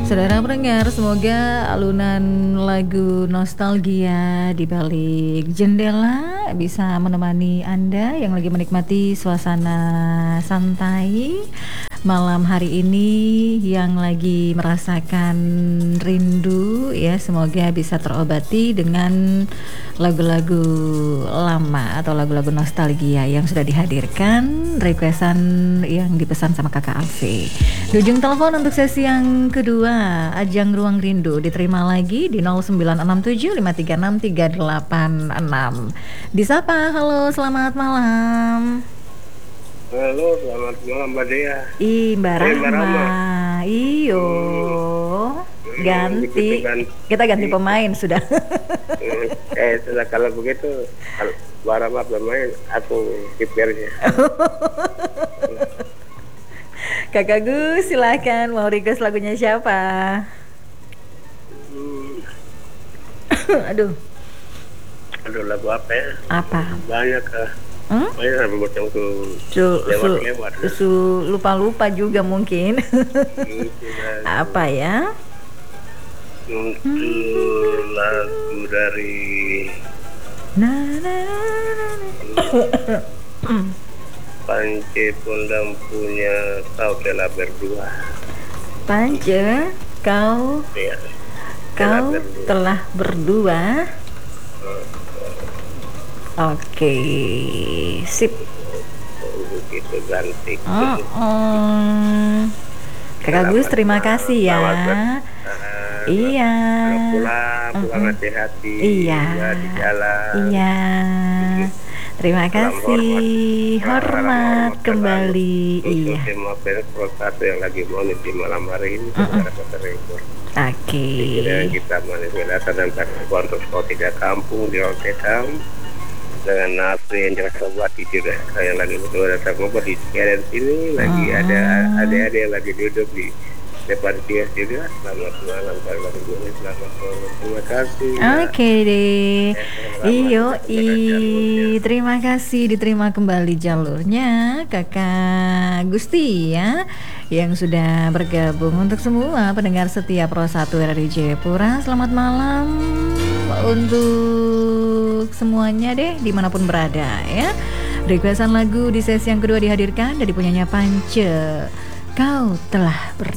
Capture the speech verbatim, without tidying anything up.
Saudara pendengar, semoga alunan lagu nostalgia di balik jendela bisa menemani Anda yang lagi menikmati suasana santai malam hari ini, yang lagi merasakan rindu ya. Semoga bisa terobati dengan lagu-lagu lama atau lagu-lagu nostalgia yang sudah dihadirkan, requestan yang dipesan sama Kakak Alfi. Di ujung telepon untuk sesi yang kedua, Ajang Ruang Rindu diterima lagi di nol sembilan enam tujuh lima tiga enam tiga delapan enam. Disapa, halo, selamat malam. Halo, selamat malam Mbak Dea. Ih, Mbak Hey, Mbak Rahma. Rahma. Iyo. Hmm, Ganti. ganti. Kita ganti pemain sudah. Hmm, eh, sudah kalau begitu, kalau Mbak Rahma bermain, aku kipernya. Kakak Gus, silakan mau request lagunya siapa? Hmm, Aduh, aduh, lagu apa ya? apa? Banyak ah. Hmm? Banyak lagu macam tuh Su, su, lewat-lewat. su, lupa-lupa juga mungkin. Hmm, sudah. Apa ya? Untuk lagu dari Na, na, na, na. Pance Pondam punya Kau Telah Berdua. Pance, kau Ya, kau berdua. telah berdua. Oke, sip. Begitu ganti. Oh, oh. Kakak Gus, terima kasih ya. Iya. Pulang, pulang Mm-mm. hati-hati. Iya. Ya, di jalan. Iya. Terima Salam kasih. hormat. Hormat Salam kembali. Untuk Iya. semua fans Pro satu yang lagi manis di malam hari ini, saudara terhibur. Oke. Dengan kita manis belasan dan takwa untuk sekolah tiga kampung di Rotterdam. Dengan Nasri yang jelas buat juga yang lagi berdua datang ngobrol di sekalian sini, lagi Mm-mm. ada adik-adik yang lagi duduk di depan dia juga. Selamat malam, selamat malam, selamat malam. Terima kasih. Oke deh. Ya, Iyo, selamat i, jalurnya. terima kasih, diterima kembali jalurnya Kakak Gusti ya, yang sudah bergabung. Untuk semua pendengar setia Pro satu R R I Jayapura, selamat malam untuk semuanya deh, dimanapun berada ya. Requestan lagu di sesi yang kedua dihadirkan dari punyanya Pance, Kau Telah Berdua.